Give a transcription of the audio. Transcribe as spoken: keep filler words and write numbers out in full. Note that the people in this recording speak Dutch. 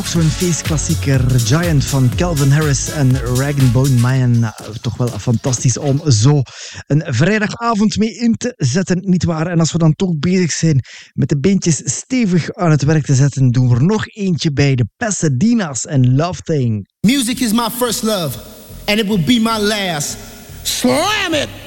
ook zo'n feestklassieker. Giant van Calvin Harris en Rag and Bone Man. Toch wel fantastisch om zo een vrijdagavond mee in te zetten, nietwaar? En als we dan toch bezig zijn met de beentjes stevig aan het werk te zetten, doen we er nog eentje bij. De Pasadena's en Love Thing. Music is my first love, and it will be my last. Slam it!